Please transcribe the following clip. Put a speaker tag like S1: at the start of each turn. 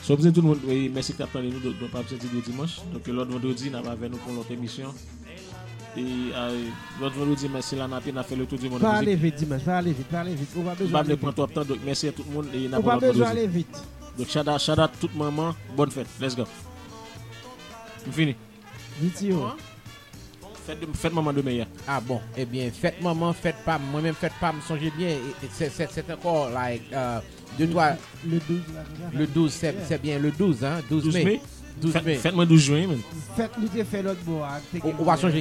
S1: So, tout le monde, oui, merci Captain, nous ne pas absenter le dimanche. Donc, l'autre vendredi, nous avons avec nous pour notre émission. Et l'autre vendredi, merci la Napi, n'a fait le tour du monde.
S2: Pas aller vite dimanche, pas aller vite. On va besoin
S1: de prendre trop de temps, donc merci à tout le monde. Et
S2: on va besoin aller vite.
S1: Donc, shout out toute maman, bonne fête. Let's go. On finit.
S2: Vite,
S1: Fête maman de meilleur.
S3: Ah bon, eh bien, fête maman, fête pas, moi-même fête pas, me songez bien, c'est encore, like, le 12, le 12, c'est bien le 12, hein, 12 mai. 12 mai.
S1: Fête-moi 12 juin, man.
S2: Fête, nous t'ai fait l'autre bois.
S3: On va changer